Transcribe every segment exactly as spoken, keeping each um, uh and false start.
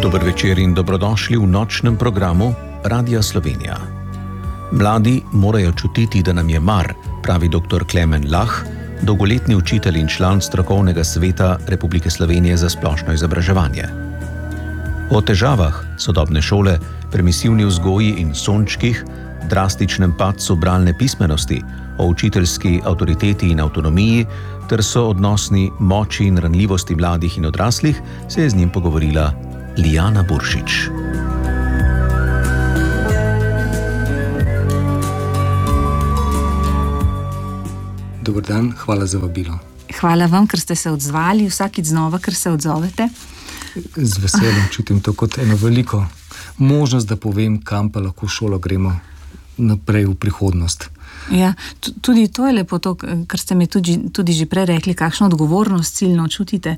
Dober večer in dobrodošli v nočnem programu Radia Slovenija. Mladi morajo čutiti, da nam je mar, pravi doktor Klemen Lah, dolgoletni učitelj in član strokovnega sveta Republike Slovenije za splošno izobraževanje. O težavah sodobne šole, permisivni vzgoji in sončkih, drastičnem padcu bralne pismenosti, o učiteljski avtoriteti in avtonomiji ter soodnosni moči in ranljivosti mladih in odraslih se je z njim pogovorila Lijana Buršič. Dober dan, hvala za vabilo. Hvala vam, ker ste se odzvali, vsakič znova, ker se odzovete. Z veseljem čutim to kot eno veliko možnost, da povem, kam pa lahko šolo gremo naprej v prihodnost. Ja, tudi to je lepo to, kar ste mi tudi, tudi že prej rekli, kakšno odgovornost ciljno čutite.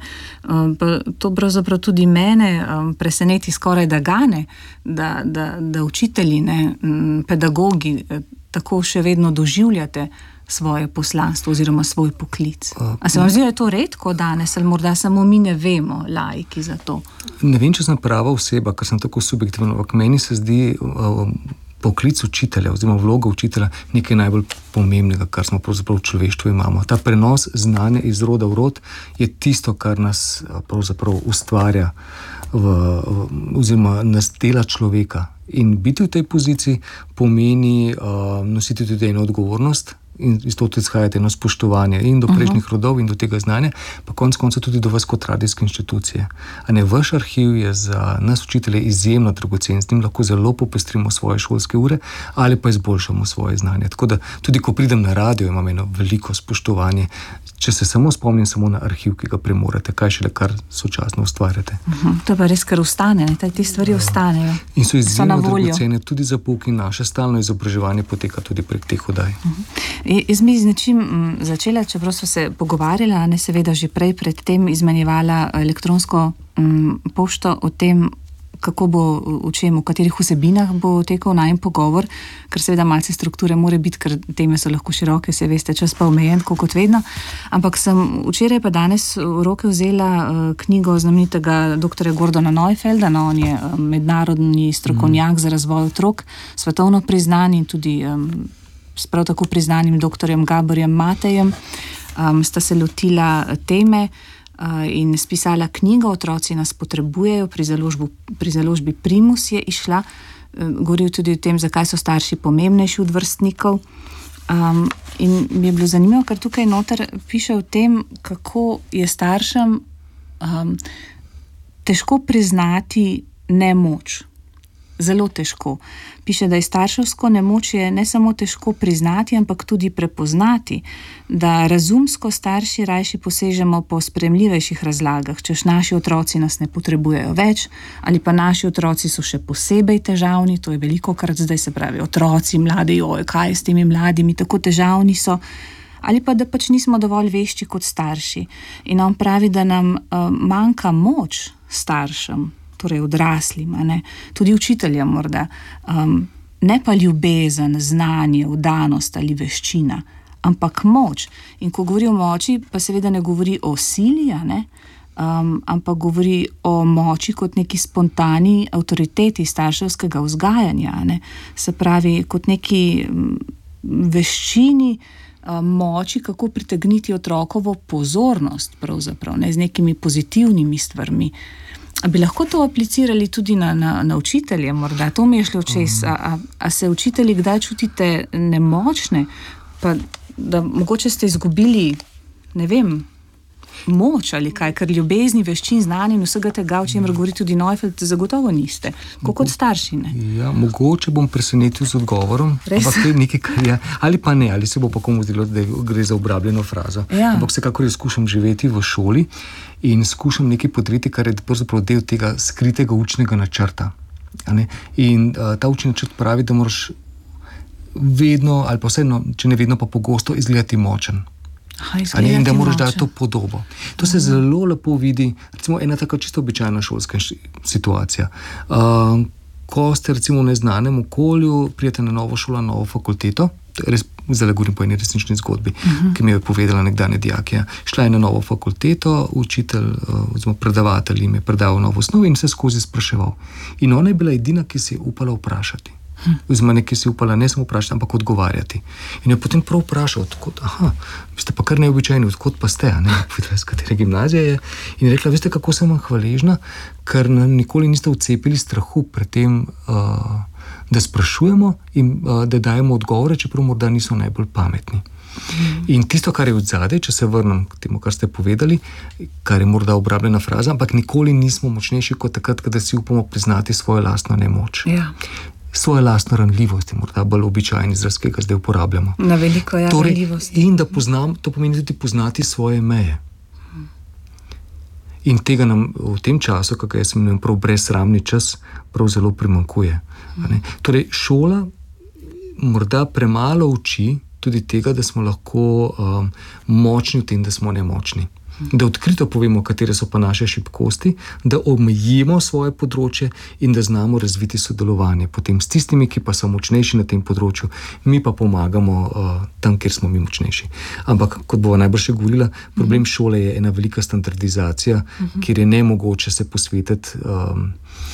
To pravzaprav tudi mene preseneti, skoraj da gane, da, da, da učitelji, ne, pedagogi tako še vedno doživljate svoje poslanstvo oziroma svoj poklic. A se vam zdi, da je to redko danes, ali morda samo mi ne vemo, laiki, za to? Ne vem, če sem prava oseba, ker sem tako subjektivno, ampak meni se zdi uh, poklic učitelja oziroma vloga učitelja nekaj najbolj pomembnega, kar smo pravzaprav v človeštvu imamo. Ta prenos znanja iz roda v rod je tisto, kar nas pravzaprav ustvarja v, v, oziroma nas dela človeka. In biti v tej poziciji pomeni uh, nositi tudi eno odgovornost in iz toho izhajati eno spoštovanje in do prejšnjih uh-huh. rodov in do tega znanja, pa konec konca tudi do vas kot radijske inštitucije. A ne, vaš arhiv je za nas učitelje izjemno dragocen, s tem lahko zelo popestrimo svoje šolske ure ali pa izboljšamo svoje znanje. Tako da tudi ko pridem na radio, imam eno veliko spoštovanje, če se samo spomnim samo na arhiv, ki ga premorate, kaj šele kar sočasno ustvarjate. Uh-huh. To pa res kar ostane, ne? Te stvari uh, ostanejo. In so izjemno dragocene tudi za pouk in naše stalno izobraževanje poteka tudi prek teh oddaj. Uh-huh. Jaz mi z nečim začela, čeprav so se pogovarjala, ne seveda že prej pred tem izmenjevala elektronsko um, pošto o tem, kako bo, v čem, v katerih vsebinah bo tekel najin pogovor, ker seveda malce strukture more biti, ker teme so lahko široke, se veste, čas pa omejen, kot vedno. Ampak sem včeraj pa danes v roke vzela uh, knjigo znamenitega doktorja Gordona Neufelda, no, on je um, mednarodni strokovnjak mm. za razvoj otrok, svetovno priznan in tudi um, s prav tako priznanim doktorjem Gaborjem Matejem, um, sta se lotila teme uh, in spisala knjigo Otroci nas potrebujejo, pri, založbu, pri založbi Primus je išla, uh, govoril tudi o tem, zakaj so starši pomembnejši od vrstnikov. Um, in mi je bilo zanimivo, ker tukaj noter piše o tem, kako je staršem um, težko priznati nemoč. Zelo težko. Piše, da je starševsko nemočje ne samo težko priznati, ampak tudi prepoznati, da razumsko starši rajši posežemo po sprejemljivejših razlagah, češ naši otroci nas ne potrebujejo več, ali pa naši otroci so še posebej težavni, to je veliko krat zdaj, se pravi, otroci, mladi, oj, kaj je s temi mladimi, tako težavni so, ali pa da pač nismo dovolj vešči kot starši. In on pravi, da nam uh, manjka moč staršem, torej odraslim, ne? Tudi učiteljem morda, um, ne pa ljubezen, znanje, vdanost ali veščina, ampak moč. In ko govori o moči, pa seveda ne govori o sili, ne? Um, ampak govori o moči kot neki spontani avtoriteti starševskega vzgajanja, ne? Se pravi, kot neki um, veščini, um, moči, kako pritegniti otrokovo pozornost, pravzaprav, ne? Z nekimi pozitivnimi stvarmi. A bi lahko to aplicirali tudi na, na, na učitelje, morda? To mi je šlo čez. A, a, a se učitelji kdaj čutite nemočne? Pa da mogoče ste izgubili, ne vem, moč ali kaj, ker ljubezni, veščin, znanja in vsega tega, o čemer govori tudi Neufeld, zagotovo niste, kot starši, ne? Ja, mogoče bom presenetil z odgovorom, Res? Ampak to je nekaj, kar je, ali pa ne, ali se bo pa komu zdelo, da gre za obrabljeno frazo. Ja. Ampak vsekakor jo skušam živeti v šoli in skušam nekaj podreti, kar je pravzaprav del tega skritega učnega načrta. In uh, ta učni načrt pravi, da moraš vedno, ali pa vseeno, če ne vedno, pa pogosto izgledati močen. Aha, in da moraš dati to podobo. To se zelo lepo vidi, recimo ena taka čisto običajna šolska situacija. Uh, ko ste recimo v neznanem okolju, prijete na novo šolo, na novo fakulteto, res zdaj govorim po eni resnični zgodbi, uh-huh. ki mi je povedala nekdanja dijakija. Šla je na novo fakulteto, učitelj, oziroma predavatelj jim je predaval novo osnovo in se skozi spraševal. In ona je bila edina, ki si je upala vprašati. Hmm. Oziroma nekaj si upala ne samo vprašati, ampak odgovarjati. In je potem prav vprašal, odkot, aha, vi ste pa kar neobičajni, odkot pa ste, a ne, povedala, z katere gimnazije je. In je rekla, veste, kako sem vam hvaležna, ker nikoli niste vcepili strahu pred tem, uh, da sprašujemo in uh, da dajemo odgovore, čeprav morda niso najbolj pametni. Hmm. In tisto, kar je odzadej, če se vrnem k temu, kar ste povedali, kar je morda obrabljena fraza, ampak nikoli nismo močnejši kot takrat, kada si upamo priznati svojo lastno nemoč. Ja. Svoje lastno ranljivost je morda bolj običajen izraz, ki ga zdaj uporabljamo. Na veliko je torej, ranljivost. In da poznam, to pomeni tudi poznati svoje meje. In tega nam v tem času, kako jaz imenujem prav brezsramni čas, prav zelo primanjkuje. Hmm. Torej, šola morda premalo uči tudi tega, da smo lahko um, močni v tem, da smo nemočni. Da odkrito povemo, katere so pa naše šibkosti, da omejimo svoje področje in da znamo razviti sodelovanje potem s tistimi, ki pa so močnejši na tem področju, mi pa pomagamo uh, tam, kjer smo mi močnejši. Ampak, kot bova najbrž še govorila, problem šole je ena velika standardizacija, uh-huh. kjer je nemogoče se posvetiti um,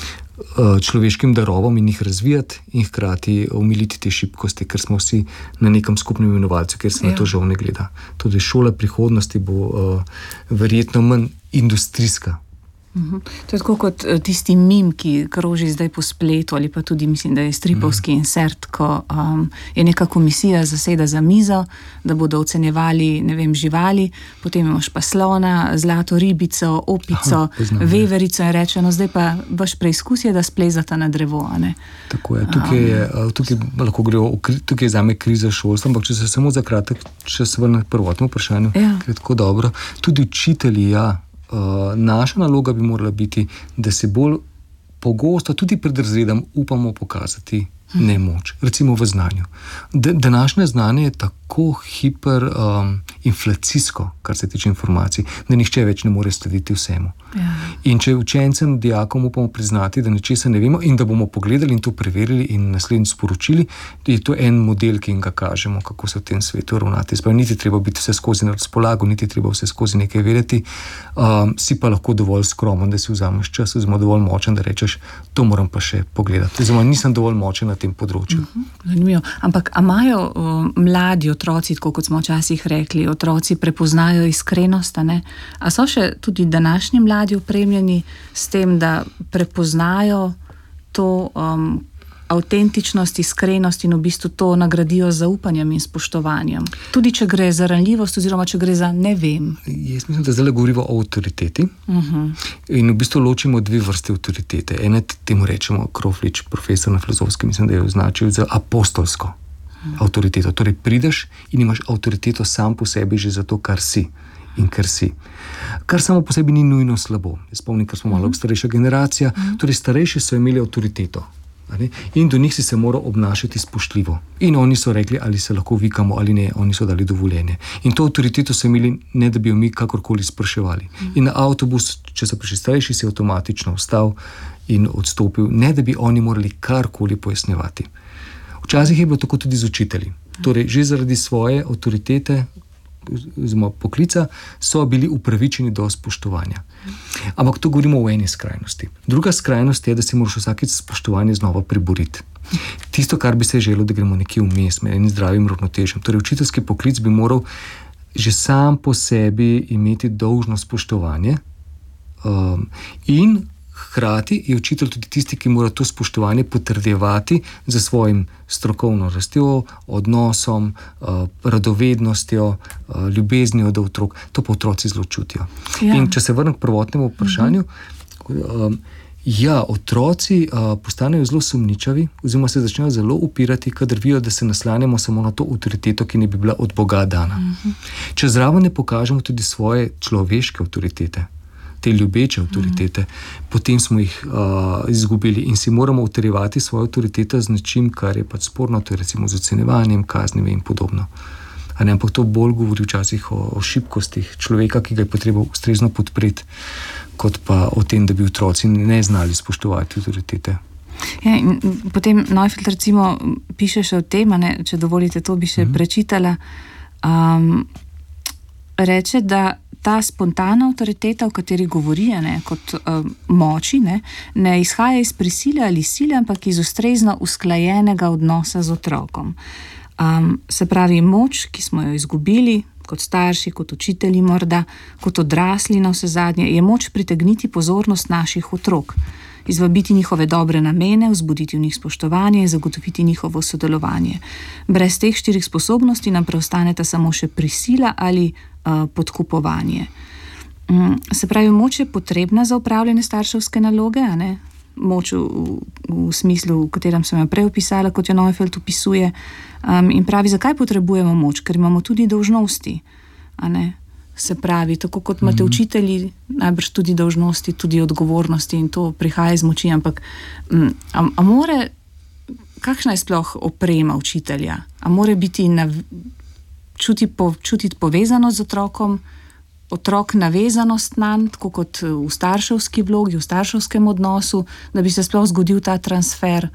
človeškim darovom in jih razvijati in hkrati omiliti te šibkosti, ker smo vsi na nekem skupnem imenovalcu, ker se ja. na to žal ne gleda. Tudi šola prihodnosti bo uh, verjetno manj industrijska. Uhum. To je tako kot tisti mim, ki kroži zdaj po spletu ali pa tudi mislim, da je stripovski uhum. insert, ko um, je neka komisija zaseda za mizo, da bodo ocenjevali, ne vem, živali, potem imaš pa slona, zlato ribico, opico, Aha, poznam, veverico in reče, no zdaj pa vaš preizkus je, da splezata na drevo, a ne? Tako je, tukaj je, um, tukaj lahko gre, tukaj je zame kriza šolstva, ampak če se samo za kratek, če se vrne prvotno vprašanju, ja. ker je tako dobro, tudi učitelji, ja, Uh, naša naloga bi morala biti, da se bolj pogosto tudi pred razredom upamo pokazati hmm. nemoč, recimo v znanju. D- današnje znanje je tako hiper um, inflacijsko, kar se tiče informacij, da nihče več ne more slediti vsemu. Ja. In če učencem, dijakom upamo priznati, da nečesa ne vemo in da bomo pogledali in to preverili in naslednjič sporočili, da je to en model, ki jim ga kažemo, kako se v tem svetu ravnati. Sprav, niti treba biti vse skozi na razpolago, niti treba vse skozi nekaj vedeti, um, si pa lahko dovolj skromen, da si vzameš čas, oziroma dovolj močen, da rečeš, to moram pa še pogledati. Oziroma, nisem dovolj močen na tem področju. Zanimivo. Ampak, a imajo uh, mladi otroci, tako kot smo včasih rekli, otroci prepoznajo iskrenost, a ne? A so še tudi današnji mladi opremljeni s tem, da prepoznajo to um, avtentičnost, iskrenost in v bistvu to nagradijo z zaupanjem in spoštovanjem? Tudi če gre za ranljivost oziroma če gre za ne vem. Jaz mislim, da zdaj govorimo o avtoriteti uh-huh. in v bistvu ločimo dve vrste avtoritete. Ene temu rečemo, Kroflič, profesor na filozofski, mislim, da je označil za apostolsko uh-huh. avtoriteto. Torej prideš in imaš avtoriteto sam po sebi že za to, kar si in kar si. Kar samo po sebi ni nujno slabo. Jaz spomnim, ker smo malo uh-huh. starejša generacija, uh-huh. torej starejši so imeli avtoriteto. In do njih si se moral obnašati spoštljivo. In oni so rekli, ali se lahko vikamo ali ne, oni so dali dovoljenje. In to avtoriteto so imeli, ne da bi jo mi kakorkoli spraševali. Mm. In na avtobus, če so prišli starejši, si avtomatično vstal in odstopil, ne da bi oni morali karkoli pojasnjevati. Včasih je bilo tako tudi z učitelji. Torej, že zaradi svoje avtoritete, oziroma poklica, so bili upravičeni do spoštovanja. Ampak to govorimo v eni skrajnosti. Druga skrajnost je, da se moraš vsakič spoštovanje znova priboriti. Tisto, kar bi se želelo, da gremo nekje vmes, med enim zdravim ravnotežjem. Torej, učiteljski poklic bi moral že sam po sebi imeti dolžno spoštovanje um, in hkrati je učitelj tudi tisti, ki mora to spoštovanje potrdjevati za svojim strokovno rastjo, odnosom, uh, radovednostjo, uh, ljubeznijo do otrok. To pa otroci zelo čutijo. Ja. In če se vrnem k prvotnemu vprašanju, uh-huh. um, ja, otroci uh, postanejo zelo sumničavi, oziroma se začnejo zelo upirati, kadar vidijo, da se naslanjamo samo na to avtoriteto, ki ne bi bila od Boga dana. Uh-huh. Če zraven ne pokažemo tudi svoje človeške avtoritete, te ljubeče avtoritete, mm. potem smo jih uh, izgubili in si moramo utrjevati svojo avtoriteto z nečim, kar je pač sporno, to je recimo z ocenjevanjem, kaznimi in podobno. A ne, ampak to bolj govori včasih o, o šibkostih človeka, ki ga je potreba ustrezno podpreti, kot pa o tem, da bi otroci ne znali spoštovati avtoritete. Ja, in potem Neufeld recimo piše še o tem, ne, če dovolite, to bi še mm-hmm. prečitala. Um, reče, da ta spontana avtoriteta, o kateri govori, ne, kot um, moči, ne, ne izhaja iz prisile ali sile, ampak iz ustrezno usklajenega odnosa z otrokom. Um, se pravi, moč, ki smo jo izgubili, kot starši, kot učitelji morda, kot odrasli na vse zadnje, je moč pritegniti pozornost naših otrok, izvabiti njihove dobre namene, vzbuditi v njih spoštovanje in zagotoviti njihovo sodelovanje. Brez teh štirih sposobnosti nam preostaneta samo še prisila ali uh, podkupovanje. Um, se pravi, moč je potrebna za upravljanje starševske naloge, a ne? Moč v, v, v smislu, v katerem sem jo prej opisala, kot jo Neufeld opisuje, um, in pravi, zakaj potrebujemo moč, ker imamo tudi dolžnosti, a ne? Se pravi, tako kot imate mm-hmm. učitelji, najbrž tudi dolžnosti, tudi odgovornosti in to prihaja iz moči, ampak um, a, a more, kakšna je sploh oprema učitelja? A more biti nav, čuti po, čutiti povezanost z otrokom, otrok navezanost nanj, tako kot v starševski vlogi, v starševskem odnosu, da bi se sploh zgodil ta transfer?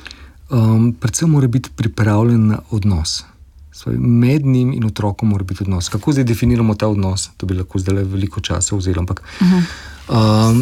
Um, predvsem mora biti pripravljen na odnos. Med njim in otrokom mora biti odnos. Kako zdaj definiramo ta odnos? To bi lahko zdaj veliko časa vzelo, ampak uh-huh. um,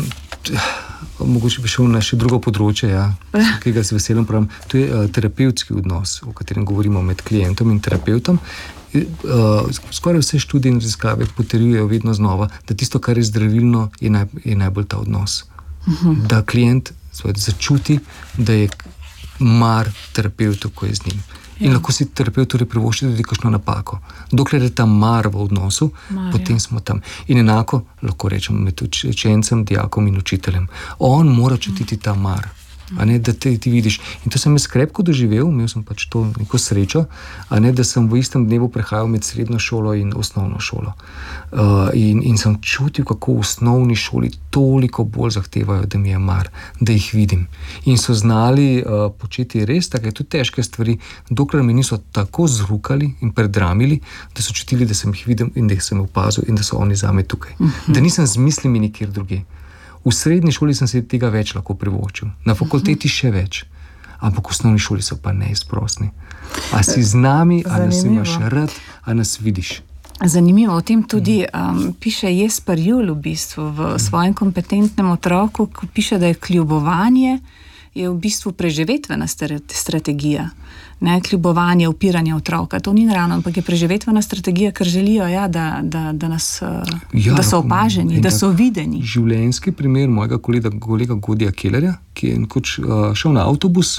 mogoče bi šel na še drugo področje, ja, ki ga z veseljem pravim. To je uh, terapevtski odnos, o katerem govorimo med klientom in terapeutom. Uh, skoraj vse študije in raziskave potrjujejo vedno znova, da tisto, kar je zdravilno, je, naj, je najbolj ta odnos. Uh-huh. Da klient svoj, začuti, da je mar terapeutu, ko je z njim. In ja. Lahko si terapeut torej privošči tudi kakšno napako. Dokler je tam mar v odnosu, mar, potem ja. Smo tam. In enako lahko rečemo med učencem, dijakom in učiteljem. On mora čutiti ta mar. A ne, da te, ti vidiš. In to sem jaz krepko doživel, imel sem pač to neko srečo, a ne, da sem v istem dnevu prehajal med srednjo šolo in osnovno šolo. Uh, in, in sem čutil, kako v osnovni šoli toliko bolj zahtevajo, da mi je mar, da jih vidim. In so znali uh, početi res take, tudi težke stvari, dokler me niso tako zrukali in predramili, da so čutili, da sem jih videl in da jih sem opazil in da so oni zame tukaj. Uh-huh. Da nisem z mislimi nikjer drugje. V srednji šoli sem se tega več lahko privoščil, na fakulteti še več, ampak v osnovni šoli so pa neizprosni. A si z nami, a nas imaš rad, a nas vidiš. Zanimivo, o tem tudi um, piše Jesper Juhl v bistvu v svojem kompetentnem otroku, ko piše, da je kljubovanje je v bistvu preživetvena strategija. Ne, kljubovanje, upiranje otroka, to ni naravno, ampak je preživetvena strategija, ker želijo, ja, da, da, da, nas, ja, da so opaženi, da so videni. Življenjski primer mojega kolega, kolega Godija Kellerja, ki je nekoč uh, šel na avtobus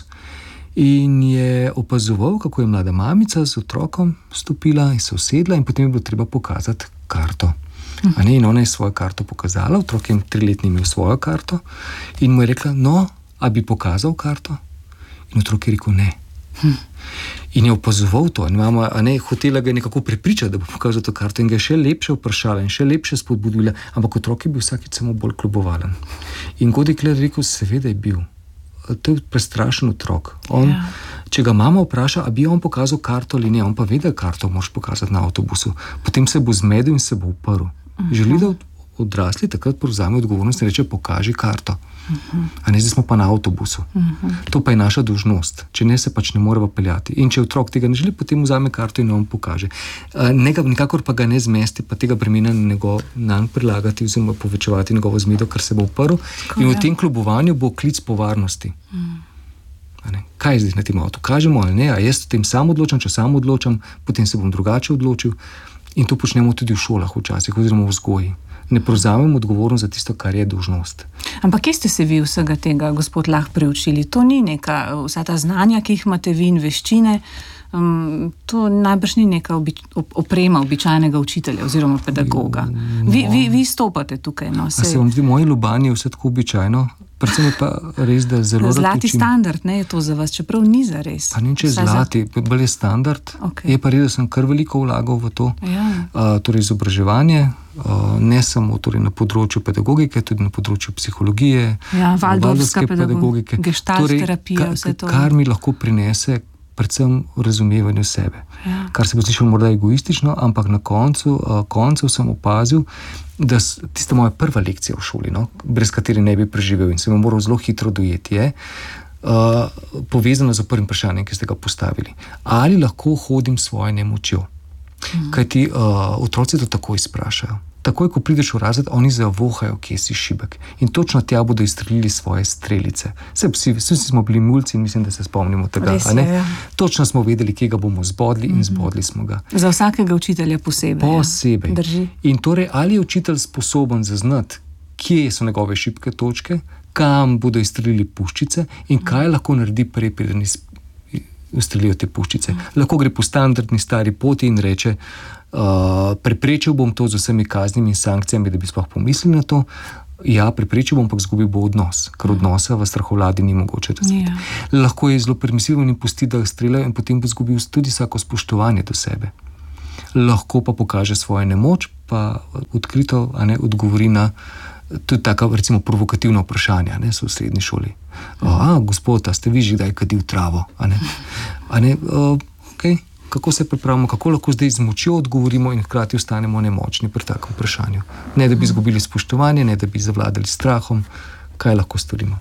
in je opazoval, kako je mlada mamica z otrokom stopila in se usedla in potem je bilo treba pokazati karto. Uh-huh. A ne, in ona je svojo karto pokazala, otrok je triletni imel svojo karto in mu je rekla, no, a bi pokazal karto? In otrok je rekel, ne. Hm. In je opazoval to, in mama, a ne, hotela ga nekako prepričati, da bo pokazal to karto in ga je še lepše vprašala in še lepše spodbudila, ampak otrok je bil vsakič samo bolj kljubovalen. In Godij Keller je rekel, seveda je bil. To je prestrašen otrok. On, ja. Če ga mama vpraša, a bi on pokazal karto ali ne, on pa ve, da karto moraš pokazati na avtobusu. Potem se bo zmedel in se bo uprl. Uh-huh. Želi, da odrasli takrat prevzame odgovornost in reče, pokaži karto. Uh-huh. A ne, zdaj smo pa na avtobusu. Uh-huh. To pa je naša dolžnost. Če ne, se pač ne moreva peljati. In če otrok tega ne želi, potem vzame karto in on pokaže. Nega, nikakor pa ga ne zmesti, pa tega bremena nanj prilagati oziroma povečevati njegovo zmedo, ker se bo uprl. Tako, in v tem kljubovanju bo klic po varnosti. Uh-huh. A ne, kaj je zdaj na tem avtu? Kažemo ali ne? A jaz o tem sam odločam, če sam odločam, potem se bom drugače odločil. In to počnemo tudi v šolah včasih, oziroma v vzgoji. Ne prevzamemo odgovornost za tisto, kar je dolžnost. Ampak kje ste se vi vsega tega, gospod Lah, priučili? To ni neka, vsa ta znanja, ki jih imate vi in veščine, um, to najbrž ni neka obič, oprema običajnega učitelja oziroma pedagoga. No. Vi, vi, vi stopate tukaj. No, se... A se vam zdi, moji ljubani je vse tako običajno? Predvsem je pa res, da zelo rad zlati učim. Standard, ne, je to za vas, čeprav ni za res. Pa ni če zlati, za... bolj je standard. Okay. Je pa res, da sem kar veliko vlagal v to. Ja. Uh, torej izobraževanje, uh, ne samo torej na področju pedagogike, tudi na področju psihologije, ja, valdorfska pedagogike, gestalt torej, terapija, vse to. Kar mi lahko prinese predvsem razumevanje sebe. Ja. Kar se bo slišalo morda egoistično, ampak na koncu, uh, koncu sem opazil, da tista moja prva lekcija v šoli, no, brez katere ne bi preživel in sem jo moral zelo hitro dojeti, je, uh, povezano z prvim vprašanjem, ki ste ga postavili. Ali lahko hodim s svojo nemočjo? Mm. Kaj ti uh, otroci to takoj sprašajo. Takoj, ko prideš v razred, oni zavohajo, kje si šibek. In točno tja bodo izstrelili svoje strelice. Vse vsi, vsi smo bili mulci in mislim, da se spomnimo tega. Res je, ja. Točno smo vedeli, kje ga bomo zbodli mm-hmm. in zbodli smo ga. Za vsakega učitelja posebej. Posebej. Ja. Drži. In torej, ali je učitelj sposoben zaznati, kje so njegove šibke točke, kam bodo izstrelili puščice in kaj lahko naredi prej, preden ustrelijo te puščice. Mm. Lahko gre po standardni stari poti in reče, uh, preprečil bom to z vsemi kaznimi in sankcijami, da bi sploh pomislili na to. Ja, preprečil bom, pa izgubil bo odnos, ker odnosa v strahovladi ni mogoče razviti. Yeah. Lahko je zelo permisiven in pusti, da streljajo in potem bo izgubil tudi vsako spoštovanje do sebe. Lahko pa pokaže svojo nemoč, pa odkrito a ne, odgovori na tudi taka, recimo, provokativna vprašanja, ne, so v srednji šoli. A, gospod, a ste vi že kdaj kadil travo? A ne? A ne, uh, okay. Kako se pripravimo, kako lahko zdaj z močjo odgovorimo in hkrati ostanemo nemočni pri takem vprašanju? Ne, da bi izgubili spoštovanje, ne, da bi zavladali strahom. Kaj lahko storimo?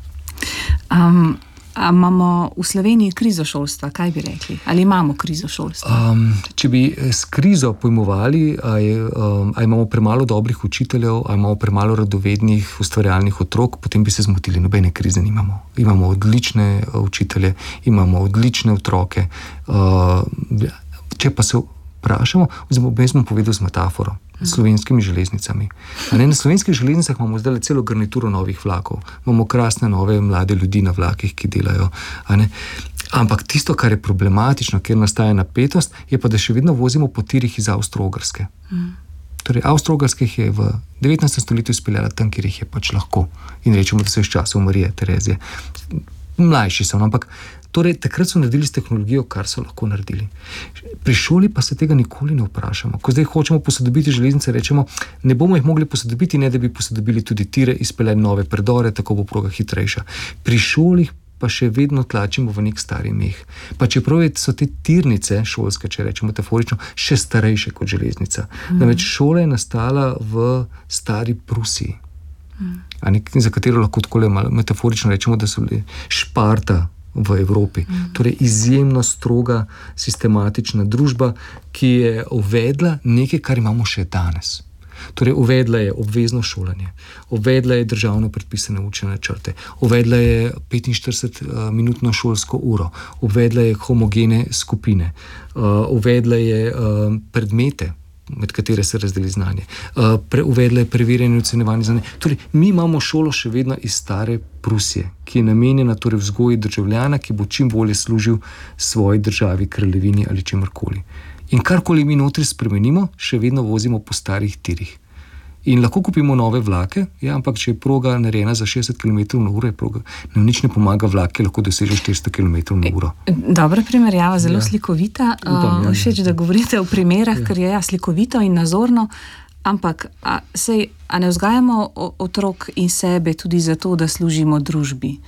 Um, a imamo v Sloveniji krizo šolstva, kaj bi rekli? Ali imamo krizo šolstva? Um, če bi s krizo pojmovali, a, je, um, a imamo premalo dobrih učiteljev, a imamo premalo radovednih, ustvarjalnih otrok, potem bi se zmotili. Nobene krize nimamo. Imamo odlične učitelje, imamo odlične otroke. Uh, če pa se vprašamo, oziroma bi smo povedali z metaforo, s slovenskimi železnicami. A ne, na slovenskih železnicah imamo zdaj celo garnituro novih vlakov. Imamo krasne nove mlade ljudi na vlakih, ki delajo. A ne. Ampak tisto, kar je problematično, kjer nastaja napetost, je pa, da še vedno vozimo po tirih iz Avstro-Ogrske. Mm. Torej, Avstro-Ogrske je v devetnajstem stoletju izpeljala tam, kjer jih je pač lahko. In rečemo, da so iz časov Marije Terezije. Mlajši so, ampak torej, takrat so naredili s tehnologijo, kar so lahko naredili. Pri šoli pa se tega nikoli ne vprašamo. Ko zdaj hočemo posodobiti železnice, rečemo, ne bomo jih mogli posodobiti, ne da bi posodobili tudi tire, izpeljali nove predore, tako bo proga hitrejša. Pri šolih pa še vedno tlačimo v nek stari meh. Pa čeprav so te tirnice šolske, če rečemo metaforično, še starejše kot železnica. Mm. Namreč šola je nastala v stari Prusiji. Mm. A nek, za katero lahko tako metaforično rečemo, da so bili Šparta v Evropi. Mm. Torej izjemno stroga, sistematična družba, ki je uvedla nekaj, kar imamo še danes. Torej uvedla je obvezno šolanje, uvedla je državno predpisane učne načrte, uvedla je petinštiridesetminutno šolsko uro, uvedla je homogene skupine, uh, uvedla je uh, predmete, med katere se razdeli znanje. Uh, pre, uvedla je preverjanje in ocenjevanje znanja. Torej, mi imamo šolo še vedno iz stare Prusije, ki je namenjena torej vzgoji državljana, ki bo čim bolje služil svoji državi, kraljevini ali čemorkoli. In karkoli mi notri spremenimo, še vedno vozimo po starih tirih. In lahko kupimo nove vlake, ja, ampak če je proga narejena za šestdeset kilometrov na uro, je proga, nam nič ne pomaga, vlak, ki lahko doseže štiristo kilometrov na uro. Dobra primerjava, zelo ja. slikovita. Upam, ja. Všeč, da govorite o primerah, ja. ker je ja, slikovito in nazorno, ampak a, sej, a ne vzgajamo otrok in sebe tudi zato, da služimo družbi?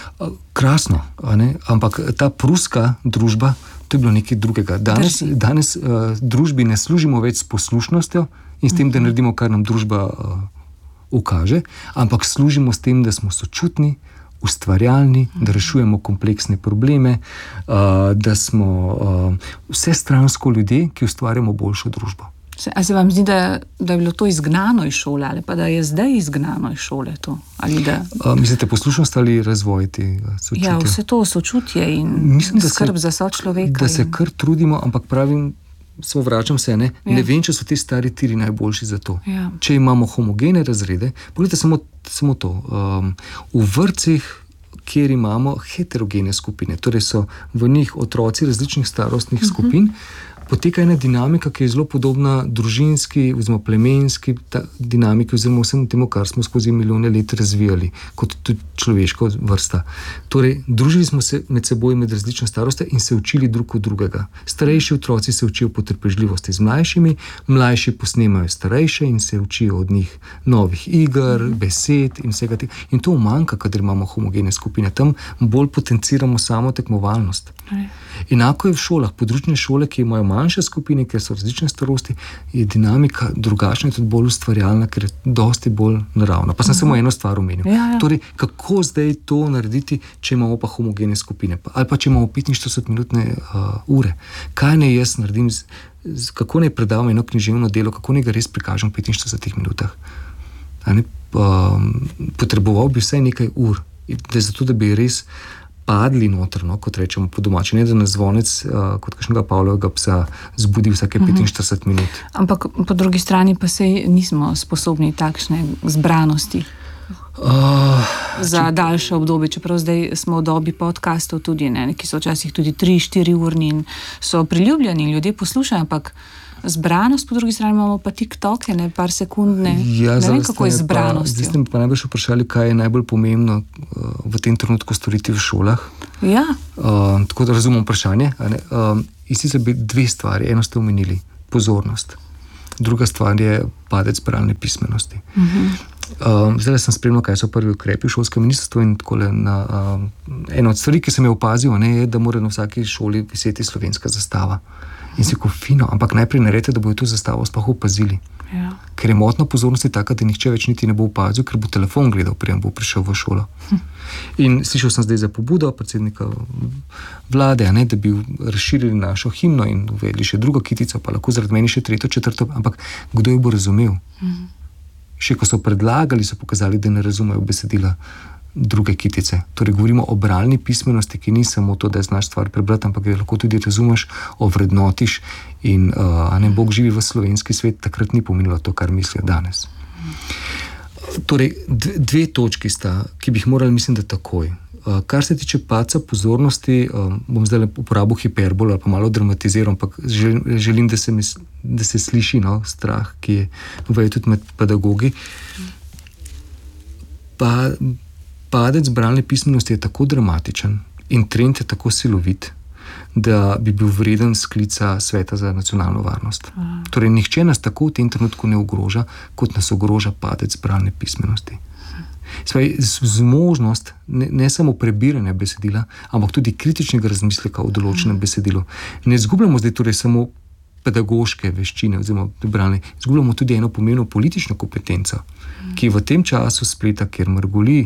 Krasno, a ne? Ampak ta pruska družba, to je bilo nekaj drugega. Danes, danes uh, družbi ne služimo več s poslušnostjo in s tem, da naredimo, kar nam družba uh, ukaže, ampak služimo s tem, da smo sočutni, ustvarjalni, da rešujemo kompleksne probleme, uh, da smo uh, vsestransko ljudje, ki ustvarjamo boljšo družbo. Se, a se vam zdi, da, da je bilo to izgnano iz šole ali pa da je zdaj izgnano iz šole to? Ali da... uh, mislite poslušnost ali razvoj te sočutje? Ja, vse to sočutje in Mislim, skrb se, za sočloveka. Da se in... kar trudimo, ampak pravim, samo vračam se, ne, ja. ne vem, če so te stari tiri najboljši za to. Ja. Če imamo homogene razrede, pogledajte samo, samo to, um, v vrtcih, kjer imamo heterogene skupine, torej so v njih otroci različnih starostnih uh-huh. skupin, poteka ena dinamika, ki je zelo podobna družinski oziroma plemenski dinamiki oziroma vsem temu, kar smo skozi milijone let razvijali kot tudi človeška vrsta. Torej, družili smo se med seboj med različne starosti in se učili drug od drugega. Starejši otroci se učijo potrpežljivosti z mlajšimi, mlajši posnemajo starejše in se učijo od njih novih iger, besed in vsega tega. In to umanjka, kadar imamo homogene skupine. Tam bolj potenciramo samo tekmovalnost. Enako je v šolah, područne šole, ki imajo manjše skupine, ker so različne starosti, je dinamika drugačna in tudi bolj ustvarjalna, ker je dosti bolj naravna. Pa sem uh-huh. samo eno stvar omenil. Ja, ja. Torej, kako zdaj to narediti, če imamo pa homogene skupine, ali pa če imamo petinštirideset minutne uh, ure. Kaj ne jaz naredim, z, z, kako ne predavam eno književno delo, kako ne ga res prikažem v petinštiridesetih minutah. Ne, um, potreboval bi vsaj nekaj ur, da zato, da bi res padli noter, no, kot rečemo po domači, ne da nas zvonec uh, kot kakšnega Pavlovega psa zbudi vsake petinštirideset uh-huh. minut. Ampak po drugi strani pa sej nismo sposobni takšne zbranosti uh, za če... daljše obdobje, čeprav zdaj smo v dobi podcastov tudi, ne, ki so včasih tudi tri štiri urni in so priljubljeni, ljudje poslušajo, ampak zbranost, po drugi strani imamo pa TikToke, ne, par sekundne, ja, ne vem, kako je zbranost. Zdaj ste mi pa najbolj vprašali, kaj je najbolj pomembno uh, v tem trenutku storiti v šolah. Ja. Uh, tako da razumem vprašanje. Uh, in sicer bi dve stvari. Eno ste omenili, pozornost. Druga stvar je padec bralne pismenosti. Uh-huh. Uh, zdaj sem spremljal, kaj so prvi ukrepi v šolskem ministrstvu in takole na uh, eno od stvari, ki sem je opazil, ne, je, da mora na vsaki šoli viseti slovenska zastava. In si ko fino, ampak najprej naredite, da bojo to zastavo sploh opazili. Ja. Ker je motna pozornosti taka, da nihče več niti ne bo opazil, ker bo telefon gledal, preden bo prišel v šolo. Hm. In slišal sem zdaj za pobudo predsednika vlade, ne, da bi razširili našo himno in uvedli še drugo kitico, pa lahko zaradi meni še tretjo, četrto, ampak kdo jo bo razumel? Hm. Še ko so predlagali, so pokazali, da ne razumejo besedila druge kitice. Torej govorimo o bralni pismenosti, ki ni samo to, da znaš stvar prebrati, ampak da lahko tudi razumeš, ovrednotiš in uh, a ne Bog živi v slovenski svet, takrat ni pomenilo to, kar mislijo danes. Torej, dve točki sta, ki bi jih morali, mislim, da takoj. Uh, kar se tiče padca pozornosti, um, bom zdaj uporabil hiperbol ali pa malo dramatiziral, ampak želim, želim da, se mi, da se sliši, no, strah, ki je vejo tudi med pedagogi. Pa padec bralne pismenosti je tako dramatičen in trend je tako silovit, da bi bil vreden sklica Sveta za nacionalno varnost. Aha. Torej, nihče nas tako v tem trenutku ne ogroža, kot nas ogroža padec bralne pismenosti. Svej, zmožnost ne, ne samo prebiranja besedila, ampak tudi kritičnega razmisleka o določenem Aha. besedilu. Ne izgubljamo zdaj torej samo pedagoške veščine oziroma bralne, izgubljamo tudi eno pomembno politično kompetenco, Aha. ki v tem času spleta, kjer mrgoli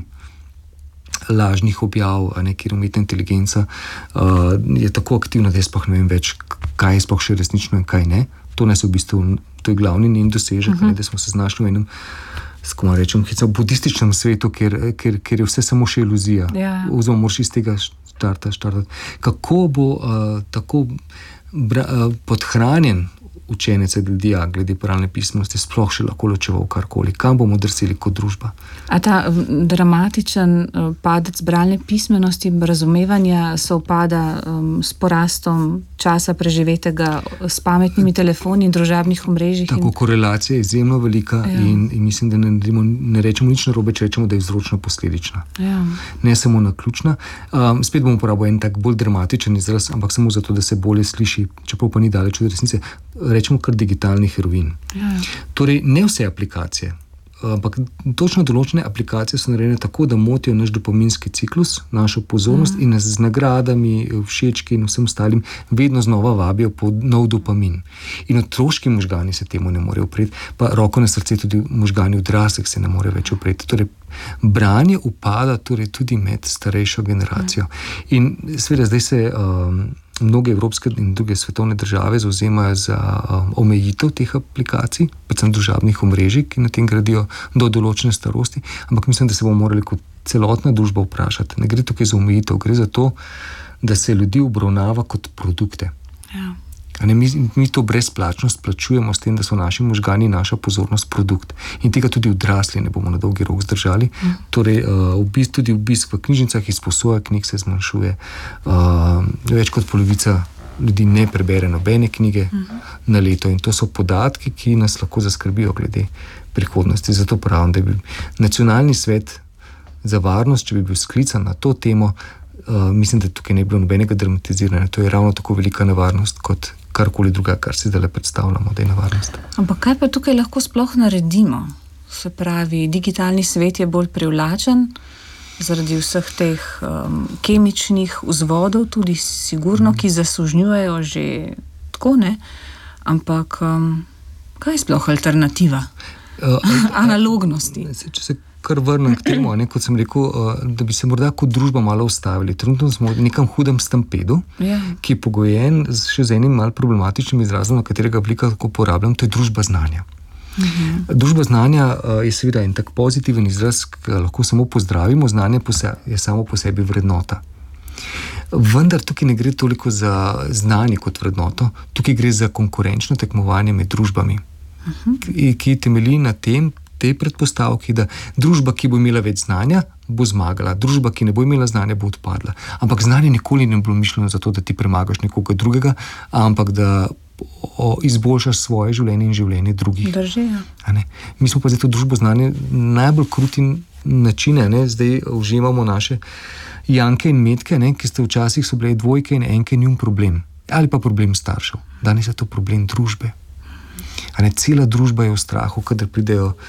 lažnih objav, a ne, kjer umetna inteligenca uh, je tako aktivna, da jaz sploh ne vem več, kaj je sploh še resnično in kaj ne. To nas je v bistvu, to je glavni njen dosežek, uh-huh. ne, da smo se znašli v enem, skoma rečem, budističnem svetu, kjer, kjer, kjer je vse samo še iluzija. Ja. Oziroma, moraš iz tega štarta, štartati. Kako bo uh, tako bra, uh, podhranjen učenec ali dijak glede bralne pismenosti sploh še lahko ločeval karkoli, kam bomo drsili kot družba. A ta dramatičen padec bralne pismenosti, razumevanja sovpada um, s porastom časa preživetega s pametnimi telefoni in družabnih omrežjih? Tako, in... korelacija je izjemno velika ja. in, in mislim, da ne, ne rečemo nič narobe, če rečemo, da je vzročno posledična. Ja. Ne samo naključna. Um, spet bomo uporabil en tak bolj dramatičen izraz, ampak samo zato, da se bolje sliši, čeprav pa ni daleč od resnice. Rečemo kar digitalni heroin. Ja. Torej, ne vse aplikacije, ampak točno določene aplikacije so narejene tako, da motijo naš dopaminski ciklus, našo pozornost ja. in nas z nagradami, všečki in vsem ostalim vedno znova vabijo po nov dopamin. In otroški možgani se temu ne morejo upreti, pa roko na srce tudi možgani odraslih se ne morejo več upreti. Torej, branje upada torej tudi med starejšo generacijo. Ja. In seveda zdaj se um, mnoge evropske in druge svetovne države zauzemajo za um, omejitev teh aplikacij, predvsem družabnih omrežij, ki na tem gradijo do določene starosti, ampak mislim, da se bomo morali kot celotna družba vprašati. Ne gre tukaj za omejitev, gre za to, da se ljudi obravnava kot produkte. Ja. Ne, mi, mi to brezplačnost plačujemo s tem, da so naši možgani in naša pozornost produkt. In tega tudi odrasli ne bomo na dolgi rok zdržali. Mm. Torej, uh, obisk, tudi obisk v knjižnicah, izposoja knjig se zmanjšuje. Uh, več kot polovica ljudi ne prebere nobene knjige mm. na leto. In to so podatki, ki nas lahko zaskrbijo glede prihodnosti. Zato pravim, da bi nacionalni svet za varnost, če bi bil sklican na to temo, uh, mislim, da tukaj ne bi bilo nobenega dramatiziranja. To je ravno tako velika nevarnost kot karkoli druga, kar si zdaj predstavljamo, da je nevarnost. Ampak kaj pa tukaj lahko sploh naredimo? Se pravi, digitalni svet je bolj privlačen zaradi vseh teh um, kemičnih vzvodov, tudi sigurno, mm. ki zasužnjujejo že lahko, ne? Ampak um, kaj je sploh alternativa? Uh, Analognosti. Če se kar vrnem k temu, ne, kot sem rekel, uh, da bi se morda kot družba malo ustavili. Trenutno smo v nekem hudem stampedu, Ja. ki je pogojen z, še z enim malo problematičnim izrazom, na katerega oblika lahko uporabljam, to je družba znanja. Mhm. Družba znanja uh, je seveda en tak pozitiven izraz, ki ga lahko samo pozdravimo, znanje po se, je samo po sebi vrednota. Vendar tukaj ne gre toliko za znanje kot vrednoto, tukaj gre za konkurenčno tekmovanje med družbami, uh-huh. ki, ki temelji na tem, tej predpostavki, da družba, ki bo imela več znanja, bo zmagala, družba, ki ne bo imela znanja, bo odpadla. Ampak znanje nikoli ne bo mišljeno za to, da ti premagaš nekoga drugega, ampak da o, izboljšaš svoje življenje in življenje drugih. Drži, ja. A ne? Mi smo pa za to družbo znanje najbolj kruti načine, ne? Zdaj uživamo naše Janke in Metke, ne? Ki ste včasih so bile dvojke in enke njun problem. Ali pa problem staršev. Danes je to problem družbe. A ne, cela družba je v strahu, kadar pridejo